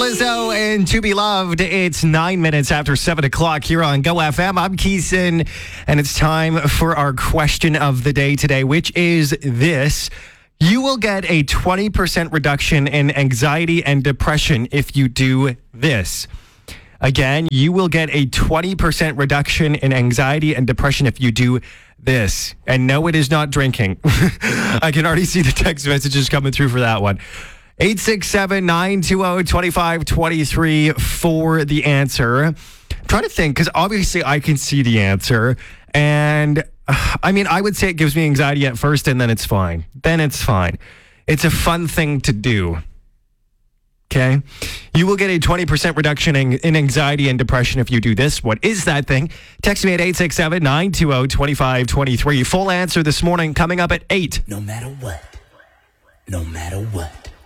Lizzo and To Be Loved. It's 9 minutes after 7 o'clock here on Go FM. I'm Keeson, and it's time for our question of the day today, which is this. You will get a 20% reduction in anxiety and depression if you do this. Again, you will get a 20% reduction in anxiety and depression if you do this. And no, it is not drinking. I can already see the text messages coming through for that one. 867-920-2523 for the answer. I'm trying to think, because obviously I can see the answer. And I mean, I would say it gives me anxiety at first, and then it's fine. It's a fun thing to do. Okay? You will get a 20% reduction in anxiety and depression if you do this. What is that thing? Text me at 867-920-2523. Full answer this morning coming up at 8. No matter what.